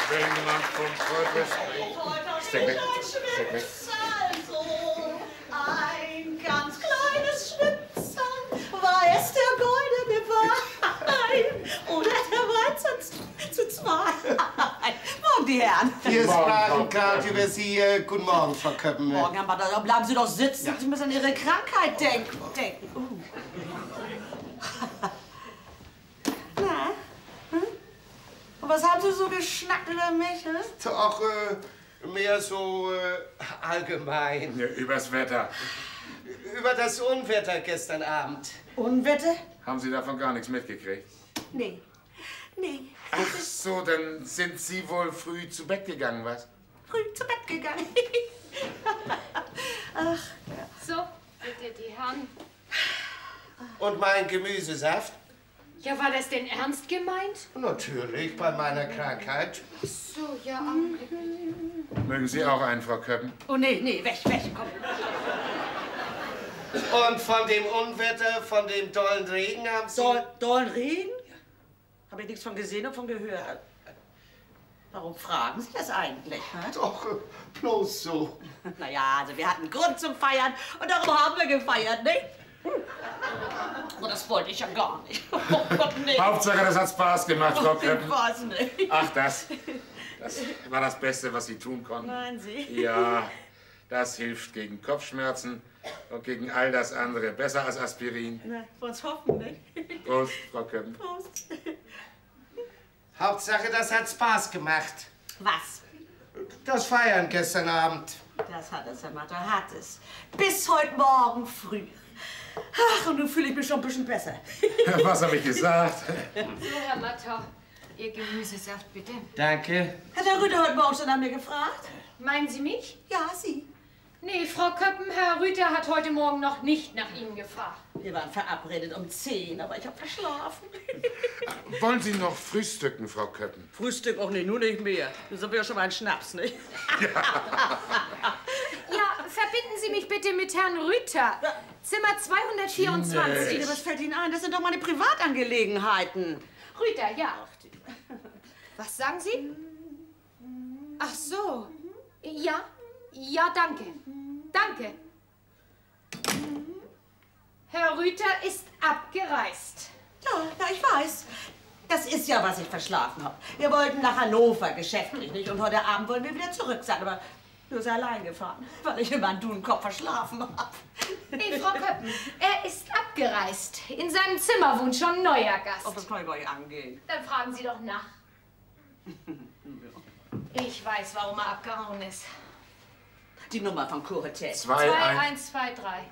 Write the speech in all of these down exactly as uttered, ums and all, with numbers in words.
Wenn man vom Teufel spricht. Steck weg. Steck weg. Also, ein ganz kleines Schnipsel, war es der goldene Wein oder der Wein zu, zu zwei. Morgen, die Herren. Wir sprachen gerade über Sie. Äh, guten Morgen, Frau Köppen. Morgen, Herr Matter, bleiben Sie doch sitzen. Ja. Sie müssen an Ihre Krankheit denken. denken. Uh. Na? Hm? Und was haben Sie so geschnackt über mich? Hm? Doch, äh, mehr so äh, allgemein. Ja, übers Wetter. Über das Unwetter gestern Abend. Unwetter? Haben Sie davon gar nichts mitgekriegt? Nee. Nee. Ach so, dann sind Sie wohl früh zu Bett gegangen, was? Früh zu Bett gegangen. Ach, ja. So, bitte die Herren. Und mein Gemüsesaft? Ja, war das denn ernst gemeint? Natürlich, bei meiner Krankheit. Ach so, ja, Augenblick. Mögen Sie auch einen, Frau Köppen? Oh, nee, nee, weg, weg, komm. Und von dem Unwetter, von dem dollen Regen haben Sie... Doll, dollen Regen? Habe ich nichts von gesehen und von gehört. Warum fragen Sie das eigentlich? Hä? Doch, äh, bloß so. Naja, also wir hatten Grund zum Feiern und darum haben wir gefeiert, nicht? Oh, das wollte ich ja gar nicht. Oh Gott, nee. Hauptsache, das hat Spaß gemacht, Frau Köppen. Was nicht. Ach, das. Das war das Beste, was Sie tun konnten. Meinen Sie? Ja, das hilft gegen Kopfschmerzen und gegen all das andere. Besser als Aspirin. Na, wollen's hoffen, nicht? Prost, Frau Köppen. Prost. Hauptsache, das hat Spaß gemacht. Was? Das Feiern gestern Abend. Das hat es, Herr Matter, hat es. Bis heute Morgen früh. Ach, und nun fühle ich mich schon ein bisschen besser. Was habe ich gesagt? So, Herr Matter, Ihr Gemüsesaft, bitte. Danke. Hat Herr Rüther heute Morgen schon nach mir gefragt? Meinen Sie mich? Ja, Sie. Nee, Frau Köppen, Herr Rüther hat heute Morgen noch nicht nach Ihnen gefragt. Wir waren verabredet um zehn, aber ich habe verschlafen. Wollen Sie noch frühstücken, Frau Köppen? Frühstück auch nicht, nur nicht mehr. Dann sind wir ja schon mal ein Schnaps, nicht? Ja, verbinden Sie mich bitte mit Herrn Rüther. Zimmer zweihundertvierundzwanzig. Nee. Was fällt Ihnen ein? Das sind doch meine Privatangelegenheiten. Rüther, ja. Was sagen Sie? Ach so. Ja, ja, danke. Danke. Herr Rüther ist abgereist. Ja, ja, ich weiß. Das ist ja, was ich verschlafen habe. Wir wollten nach Hannover geschäftlich, nicht? Und heute Abend wollen wir wieder zurück sein. Aber nur sehr allein gefahren, weil ich immer einen Dudenkopf verschlafen habe. Nee, Frau Köppen, er ist abgereist. In seinem Zimmer wohnt schon ein neuer Gast. Ob das kann ich bei euch angehen? Dann fragen Sie doch nach. Ich weiß, warum er abgehauen ist. Die Nummer von Kurhotel. Zwei, zwei ein... eins zwei drei.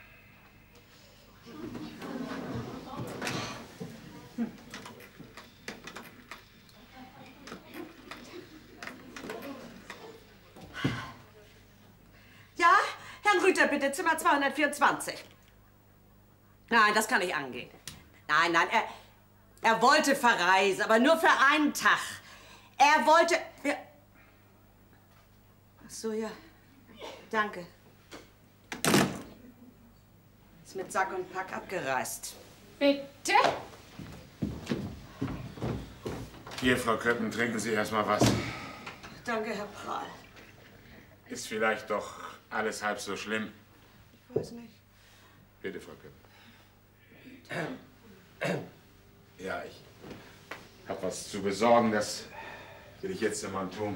Ja, Herrn Rüther, bitte, Zimmer zweihundertvierundzwanzig. Nein, das kann ich angehen. Nein, nein, er, er wollte verreisen, aber nur für einen Tag. Er wollte... Ja. Ach so, ja. Danke. Ist mit Sack und Pack abgereist. Bitte? Hier, Frau Köppen, trinken Sie erst mal was. Danke, Herr Prahl. Ist vielleicht doch alles halb so schlimm. Ich weiß nicht. Bitte, Frau Köppen. Ja, ich habe was zu besorgen, das will ich jetzt einmal tun.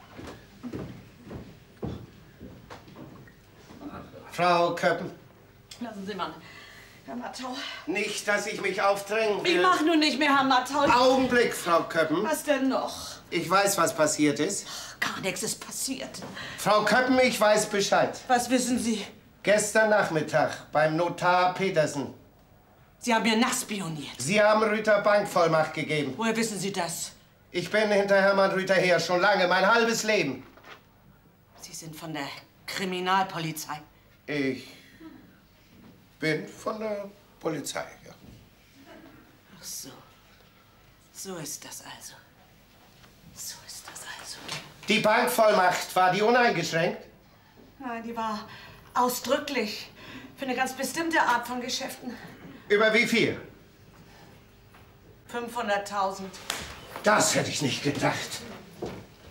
Frau Köppen. Lassen Sie mal, Herr Mattau. Nicht, dass ich mich aufdrängen will. Ich mach nun nicht mehr, Herr Mattau. Augenblick, Frau Köppen. Was denn noch? Ich weiß, was passiert ist. Gar nichts ist passiert. Frau Köppen, ich weiß Bescheid. Was wissen Sie? Gestern Nachmittag beim Notar Petersen. Sie haben mir nachspioniert. Sie haben Rüther Bankvollmacht gegeben. Woher wissen Sie das? Ich bin hinter Hermann Rüther her, schon lange, mein halbes Leben. Sie sind von der Kriminalpolizei. Ich bin von der Polizei, ja. Ach so. So ist das also. So ist das also. Die Bankvollmacht, war die uneingeschränkt? Nein, die war ausdrücklich für eine ganz bestimmte Art von Geschäften. Über wie viel? fünfhunderttausend. Das hätte ich nicht gedacht.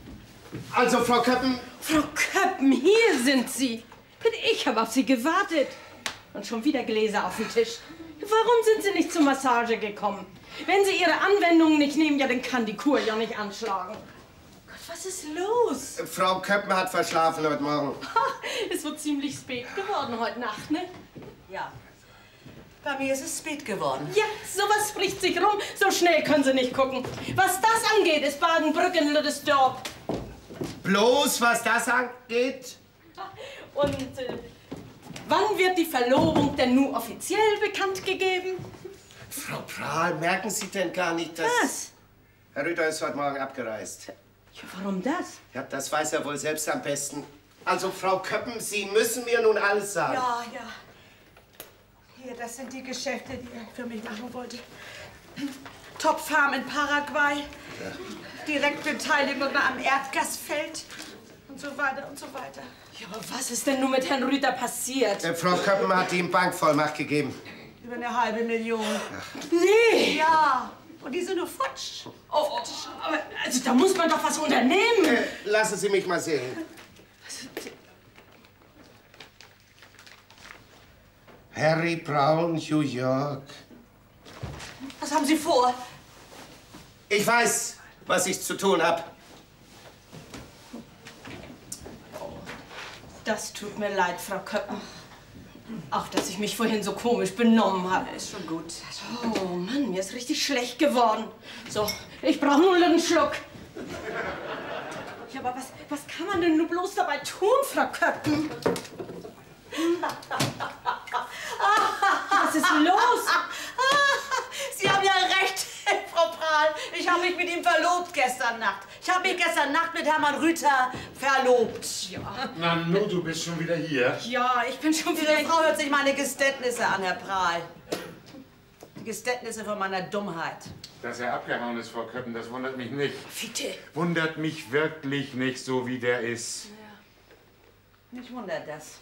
Also, Frau Köppen... Frau Köppen, hier sind Sie. Ich habe auf Sie gewartet. Und schon wieder Gläser auf dem Tisch. Warum sind Sie nicht zur Massage gekommen? Wenn Sie Ihre Anwendungen nicht nehmen, ja, dann kann die Kur ja nicht anschlagen. Gott, was ist los? Frau Köppen hat verschlafen heute Morgen. Ha, es wird ziemlich spät geworden heute Nacht, ne? Ja. Bei mir ist es spät geworden. Ja, sowas spricht sich rum. So schnell können Sie nicht gucken. Was das angeht, ist Badenbrücken Lüdesdorf. Bloß, was das angeht? Und äh, wann wird die Verlobung denn nun offiziell bekannt gegeben? Frau Prahl, merken Sie denn gar nicht, dass... Was? Herr Rüther ist heute Morgen abgereist. Ja, warum das? Ja, das weiß er wohl selbst am besten. Also, Frau Köppen, Sie müssen mir nun alles sagen. Ja, ja. Hier, das sind die Geschäfte, die er für mich machen wollte. Top Farm in Paraguay. Ja. Direktbeteiligung am Erdgasfeld. Und so weiter und so weiter. Ja, aber was ist denn nun mit Herrn Rüther passiert? Äh, Frau Köppen hat ihm Bankvollmacht gegeben. Über eine halbe Million. Ach. Nee! Ja, und die sind nur futsch. Oh, oh, aber also da muss man doch was unternehmen. Äh, lassen Sie mich mal sehen. Harry Brown, New York. Was haben Sie vor? Ich weiß, was ich zu tun habe. Das tut mir leid, Frau Köppen. Auch, dass ich mich vorhin so komisch benommen habe. Ist schon gut. Oh Mann, mir ist richtig schlecht geworden. So, ich brauche nur einen Schluck. Ja, aber was, was kann man denn nur bloß dabei tun, Frau Köppen? Was ist los? Sie haben ja recht, Frau Prahl. Ich habe mich mit ihm verlobt gestern Nacht. Ich habe mich gestern Nacht mit Hermann Rüther verlobt. Ja. Nanu, du bist schon wieder hier. Ja, ich bin schon wieder... Ihre Frau hört sich meine Geständnisse an, Herr Prahl. Die Geständnisse von meiner Dummheit. Dass er abgehauen ist, Frau Köppen, das wundert mich nicht. Bitte. Wundert mich wirklich nicht, so wie der ist. Ja. Mich wundert das.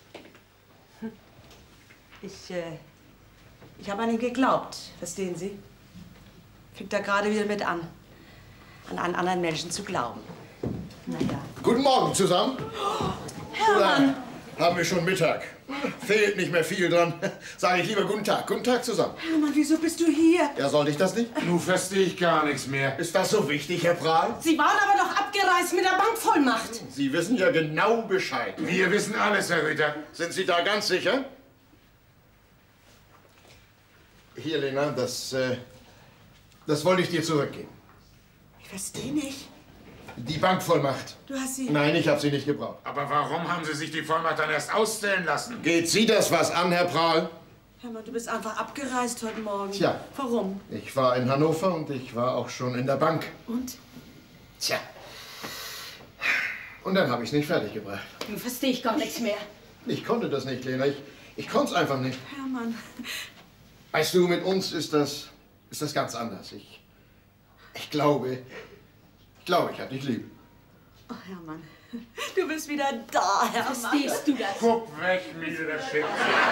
Ich, äh, ich habe an ihn geglaubt, verstehen Sie? Fängt da gerade wieder mit an, an einen anderen Menschen zu glauben. Naja. Guten Morgen zusammen. Oh, Hermann! Oder haben wir schon Mittag? Fehlt nicht mehr viel dran. Sage ich lieber guten Tag. Guten Tag zusammen. Hermann, wieso bist du hier? Ja, sollte ich das nicht? Nun verstehe ich gar nichts mehr. Ist das so wichtig, Herr Prahl? Sie waren aber doch abgereist mit der Bankvollmacht. Sie wissen ja genau Bescheid. Wir wissen alles, Herr Rüther. Sind Sie da ganz sicher? Hier, Lena, das, äh, das wollte ich dir zurückgeben. Ich verstehe nicht. Die Bankvollmacht. Du hast sie... Nein, ich habe sie nicht gebraucht. Aber warum haben Sie sich die Vollmacht dann erst ausstellen lassen? Geht Sie das was an, Herr Prahl? Hermann, du bist einfach abgereist heute Morgen. Tja. Warum? Ich war in Hannover und ich war auch schon in der Bank. Und? Tja. Und dann habe ich es nicht fertiggebracht. Nun verstehe ich gar nichts mehr. Ich konnte das nicht, Lena. Ich, ich konnte es einfach nicht. Hermann. Weißt du, mit uns ist das, ist das ganz anders. Ich, ich glaube, ich glaube, ich habe dich lieb. Oh, Hermann, du bist wieder da, Hermann. Verstehst du das? Guck weg, miese der Schiff.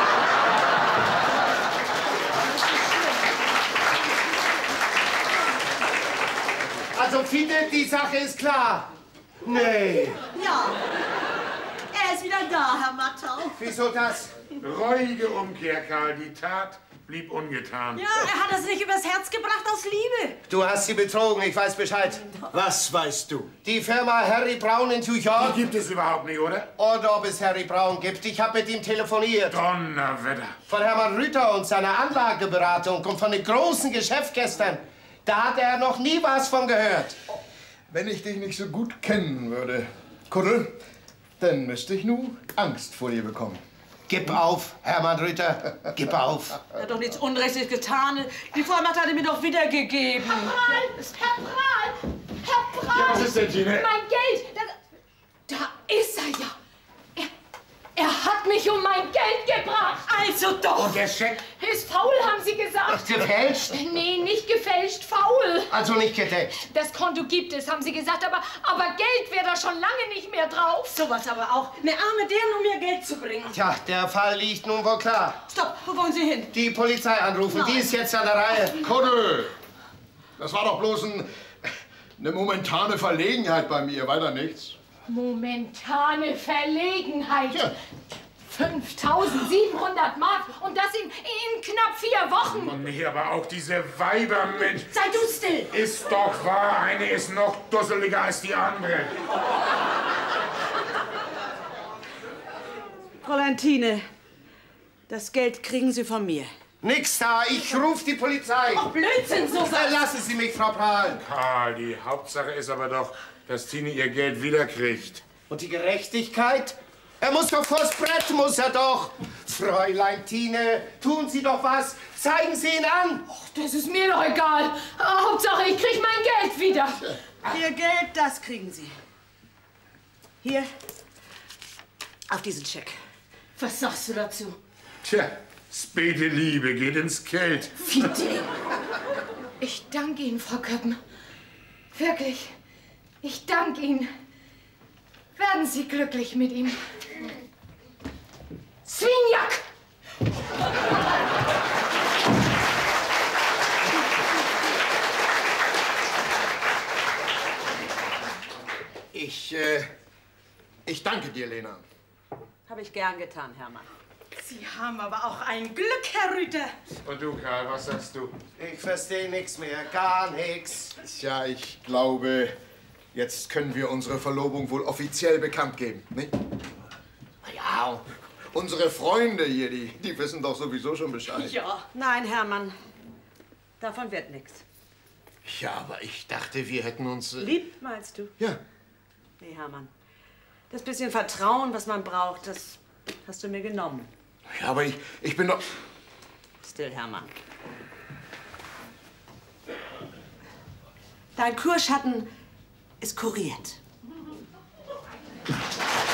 Also, Fiete, die Sache ist klar. Nee. Ja, er ist wieder da, Herr Mattau. Wieso das? Reuige Umkehr, Karl. Die Tat blieb ungetan. Ja, er hat es nicht übers Herz gebracht aus Liebe. Du hast sie betrogen, ich weiß Bescheid. Was weißt du? Die Firma Harry Brown in New York. Die gibt es überhaupt nicht, oder? Oder ob es Harry Brown gibt. Ich habe mit ihm telefoniert. Donnerwetter. Von Hermann Rüther und seiner Anlageberatung und von dem großen Geschäft gestern. Da hat er noch nie was von gehört. Wenn ich dich nicht so gut kennen würde, Kuddel, dann müsste ich nun Angst vor dir bekommen. Gib auf, Hermann Rüther, gib auf. Er hat doch nichts Unrechtes getan. Die Vollmacht hat er mir doch wiedergegeben. Herr Prahl! Herr Prahl! Herr Prahl! Ja, was ist denn, Tine? Mein Geld! Da, da ist er ja! Er, er hat mich um mein Geld gebracht! Also doch! Und der Scheck? Ist faul, haben Sie gesagt. Gefälscht? Nee, nicht gefälscht, faul. Also nicht gedeckt. Das Konto gibt es, haben Sie gesagt, aber, aber Geld wäre da schon lange nicht mehr drauf. Sowas aber auch. Eine arme Dirn, um mir Geld zu bringen. Tja, der Fall liegt nun wohl klar. Stopp, wo wollen Sie hin? Die Polizei anrufen, Nein. die ist jetzt an der Reihe. Kuddel, das war doch bloß ein, eine momentane Verlegenheit bei mir, weiter nichts. Momentane Verlegenheit. Ja. fünftausendsiebenhundert Mark und das in, in knapp vier Wochen. Und nee, aber auch diese Weiber, Mensch. Sei du still! Ist doch wahr, eine ist noch dusseliger als die andere. Fräulein Tine, das Geld kriegen Sie von mir. Nix da, ich ruf die Polizei. Ach, Blödsinn, so was. Lassen Sie mich, Frau Prahl. Karl, die Hauptsache ist aber doch, dass Tine ihr Geld wiederkriegt. Und die Gerechtigkeit? Er muss doch vors Brett, muss er doch. Fräulein Tine, tun Sie doch was. Zeigen Sie ihn an. Ach, das ist mir doch egal. Hauptsache, ich krieg mein Geld wieder. Ihr Geld, das kriegen Sie. Hier, auf diesen Scheck. Was sagst du dazu? Tja, späte Liebe geht ins Geld. Fidel. Ich danke Ihnen, Frau Köppen. Wirklich. Ich danke Ihnen. Werden Sie glücklich mit ihm. Swinjak! Ich, äh, ich danke dir, Lena. Habe ich gern getan, Hermann. Sie haben aber auch ein Glück, Herr Rüter. Und du, Karl, was sagst du? Ich verstehe nichts mehr, gar nichts. Tja, ich glaube, jetzt können wir unsere Verlobung wohl offiziell bekannt geben, nicht? Na ja, unsere Freunde hier, die, die wissen doch sowieso schon Bescheid. Ja. Nein, Hermann, davon wird nichts. Ja, aber ich dachte, wir hätten uns... Äh, Lieb, meinst du? Ja. Nee, Hermann. Das bisschen Vertrauen, was man braucht, das hast du mir genommen. Ja, aber ich, ich bin doch... Still, Hermann. Dein Kurschatten ist kuriert.